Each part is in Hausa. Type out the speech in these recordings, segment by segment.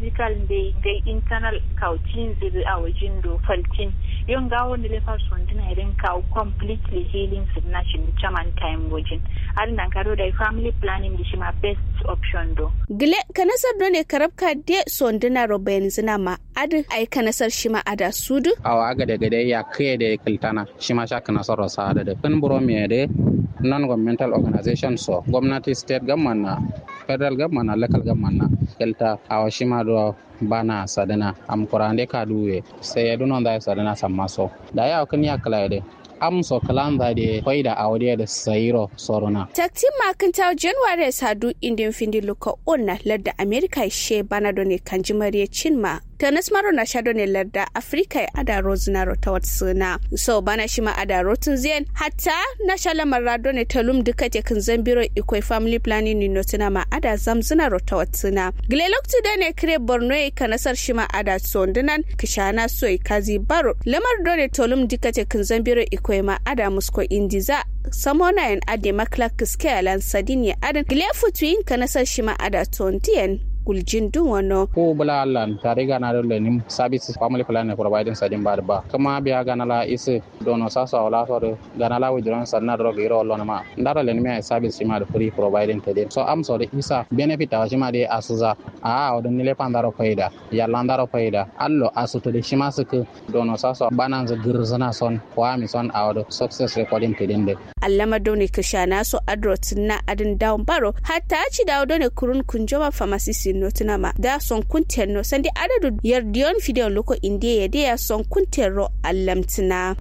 physical the internal kautin ziri a wajen do faltin yon ga wani lefa sondina idan ka completely healing signation chaman time wajen nan karo da family planning da shi ma best option do gile kanasar do ne karabka de sondina robayin zina ma adu ai kanasar shi ma ada sudu awa aga da gade ya kai da kiltana shi ma sha kanasar rosa da kan buro me de non governmental organization so gwamnati state government na federal government na local government na kelta awa shi ma do bana sadana am kurande ka duwe sai ya dunon da sadana sammaso da ya kan ya kala de amso kalanda de faida awde da sayiro sorona takti makinta January sadu indin findi luko onna ladda America she bana doni kanjimariye chinma tanas maro na shado ne ladda Africa ada rozinaro tawatsuna so bana shima ada rotun zen hatta na shala marado ne talum dukate kan zambiro ikoi family planning ni notina ma ada zamzuna rotawatsuna gleloktu da ne kre Borno kanasar shima ada sondunan kishana soy kazi baro lamar done talum dukate kan zambiro ikoi ma ada musko indiza samona en ade maklak skealan sadini adan glefu twin kanasar shima ada tontian guljin dun wano ko bala Allah tare ga na dole nim service family planning providing sadin ba kuma biya ga na la ise dono saso wala so ga na la withdrawn sanna do giro lona ma ndara le mi service ma free providing today so am so de isa benefit wa shima de asuza odon nile pandaro faida ya landaro faida allo asuto de shima suku dono saso bananza girzana son wa mi son awdo success recording today allama doni kishana so adrot na adin down baro hatta ci dawo doni kurun kunjoma pharmacy notina ma da son kunten no sandi adadu yardiyon fideo loko indiya da ya son kunten ro allamtina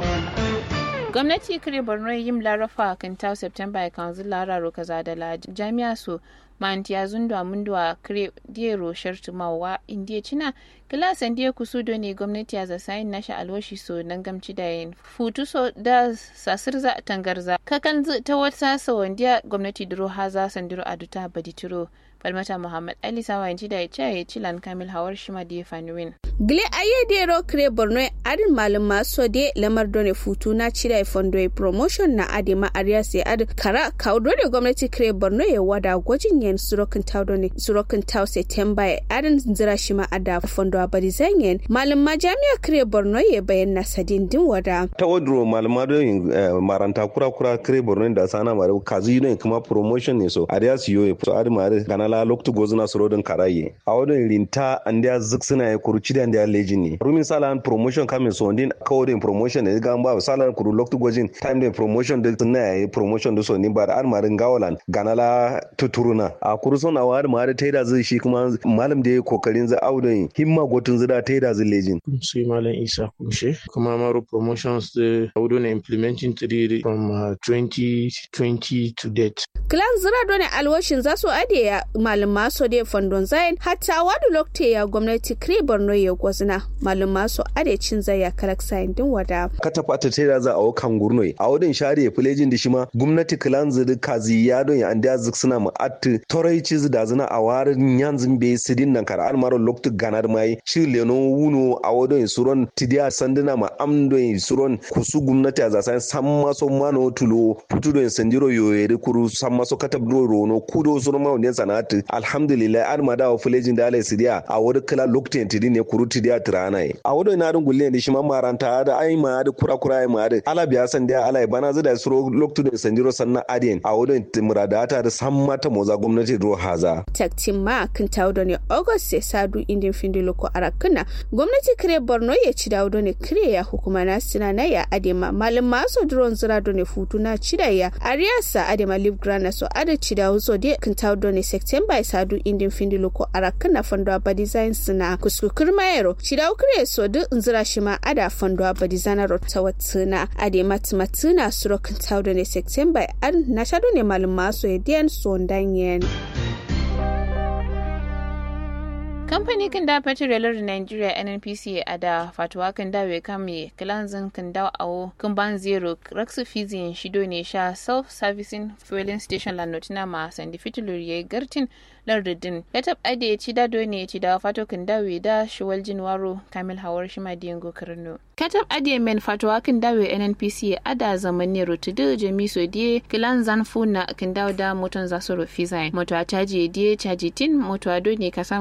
gwamnati kare Borno yim larafa kan ta September kan zulara ro kaza da jami'a so mantiya zundwa mundwa kare diero shartumawa indiya cina klasan diya kusudo ne gwamnati ya zasayin nasha alwashi so nan gamci da yin futu so da sasirza tangarza kakan ta wata sawandiya gwamnati duro haza sandiro aduta baditiro Falmata Muhammad Ali Sawanci da ya ce Cilan Kamil Hawar Shima da Fanuwin. Gile aye de ro kre Borno adin malum maso de lamar done futu na cira fondo promotion na adema area se ad kara kaudo de gwamnati kre Borno ya wada gwajin yen surokin taw September adin zira shima ada fondo abadi zanyen malum majami'a kre Borno ya bayyana sadin din wada. Ta wadro maluma do maranta kura kre Borno da sana mare kazi ne kuma promotion ne so area su yo so adima kana la loktu gozuna surodin karaye a wadon rinta andiya ziksina ya kuruci da andiya lejini rumin salan promotion kamin so ndin kawodin promotion ne ga ba salan kuru loktu gozin time de promotion de tunna ya promotion de so ni ba an marin gawalan ganala tuturuna a kuruson a wari mari taida zai shi kuma malam da ya kokarin za audon himma gotun zida taida zai lejin sai malam Isa Kumshe kuma maro promotions de audon implementing from 2020 to date Clan zira dole alwashin za su adiya malama so de fondon zayin hatta wadu lokte ya gwamnati kre Borno ya gwazna malama so ade cin zaya kalaksayin din wada kata fata taida za a wakan gurno a wadin share filejin da shima gwamnati clan zira kazi ya don ya andiya ziksuna ma at toraici da zina a warin yanzin be sidin nan kar an maro loktu ganar mai shi leno wuno a wadin suron tidiya sanduna ma amdon suron kusu gwamnati a zasan samma so mano tulo putudo sanjiro yoyere kuru samma so kata bro no kudo suron ma wanda sanatu alhamdulillah an ma dawo filejin da alai sidiya a wadin kala loktu tidin ne kuru tidiya tirana a wadin na dun gulle ne shi ma maranta da ai ma da kura ai ma da ala biya san da alai bana zida suro loktu da sanjiro sanna adien a wadin muradata da samma ta moza gwamnati ro haza taktin ma kan tawdo ne August sai sadu indin findilo ko arakuna gwamnati kare Borno ya ci dawo ne kare ya hukuma na sinana ya adema malum maso drone zira do ne futu na cidaya ariasa adema live grana so ada ci dawo so de kan tawdo ne September sadu indin findilo ko arakuna fondo ba design sina kuskukur mayero ci dawo kare so du zira shima ada fondo ba designer rotawatsuna adema tmatuna suro kan tawdo ne September an na shado ne malum maso ya den so ndanyen kamfani kan da petroleum Nigeria NNPC a da fatuwa kan da we kame kilanzin kan da awo kan ban zero raksu fizin shido ne sha self servicing fueling station la notina ma sandi fituluriye gartin lardin yatab ade ya ci dado ne ya ci da fato kan da we da shiwal jinwaro kamil hawar shi ma diyango karno katab ade men fatuwa kan da we NNPC a da zamani rotudu jamiso die kilanzan funa kan da moton zasoro fizai moto ataji die chajitin moto ado ne kasan